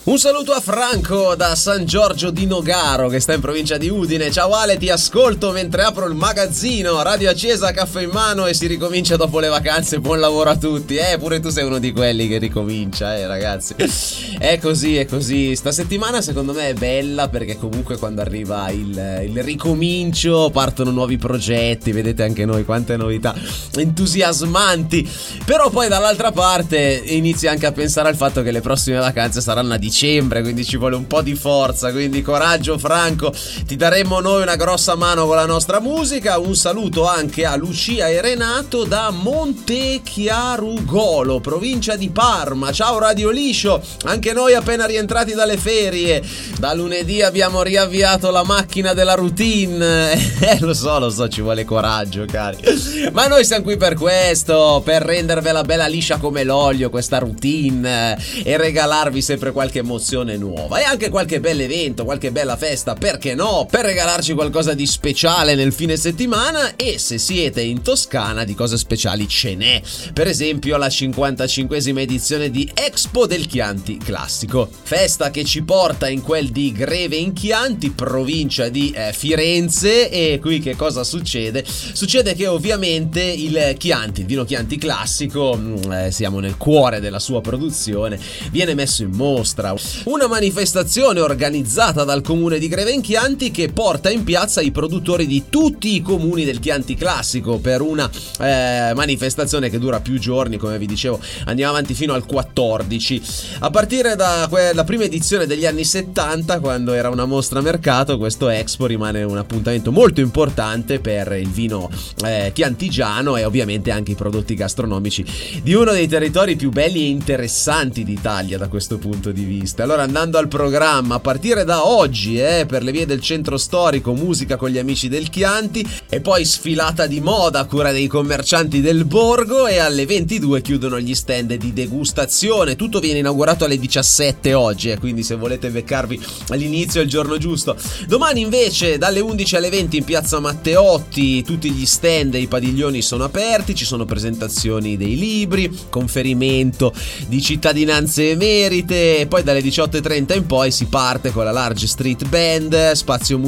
Un saluto a Franco da San Giorgio di Nogaro che sta in provincia di Udine. Ciao Ale, ti ascolto mentre apro il magazzino, radio accesa, caffè in mano e si ricomincia dopo le vacanze. Buon lavoro a tutti. Pure tu sei uno di quelli che ricomincia, ragazzi. È così. Sta settimana secondo me è bella perché comunque quando arriva il ricomincio partono nuovi progetti, vedete anche noi quante novità entusiasmanti. Però poi dall'altra parte inizia anche a pensare al fatto che le prossime vacanze saranno a dicembre, quindi ci vuole un po' di forza, quindi coraggio Franco, ti daremo noi una grossa mano con la nostra musica. Un saluto anche a Lucia e Renato da Montechiarugolo, provincia di Parma. Ciao Radio Liscio, anche noi appena rientrati dalle ferie, da lunedì abbiamo riavviato la macchina della routine. Lo so, ci vuole coraggio cari, ma noi siamo qui per questo, per rendervela bella liscia come l'olio questa routine e regalarvi sempre qualche emozione nuova e anche qualche bel evento, qualche bella festa, perché no, per regalarci qualcosa di speciale nel fine settimana. E se siete in Toscana di cose speciali ce n'è, per esempio la 55esima edizione di Expo del Chianti Classico, festa che ci porta in quel di Greve in Chianti, provincia di Firenze. E qui che cosa succede? Succede che ovviamente il Chianti, il vino Chianti Classico, siamo nel cuore della sua produzione, viene messo in mostra. Una manifestazione organizzata dal comune di Greve in Chianti che porta in piazza i produttori di tutti i comuni del Chianti Classico per una manifestazione che dura più giorni, come vi dicevo andiamo avanti fino al 14, a partire da la prima edizione degli anni 70, quando era una mostra mercato. Questo Expo rimane un appuntamento molto importante per il vino chiantigiano e ovviamente anche i prodotti gastronomici di uno dei territori più belli e interessanti d'Italia da questo punto di vista. Allora, andando al programma, a partire da oggi per le vie del centro storico, musica con gli amici del Chianti e poi sfilata di moda a cura dei commercianti del borgo, e alle 22 chiudono gli stand di degustazione. Tutto viene inaugurato alle 17 oggi, quindi se volete beccarvi all'inizio è il giorno giusto. Domani invece dalle 11 alle 20 in piazza Matteotti tutti gli stand e i padiglioni sono aperti, ci sono presentazioni dei libri, conferimento di cittadinanze emerite, e poi dalle 18:30 in poi si parte con la Large Street Band, spazio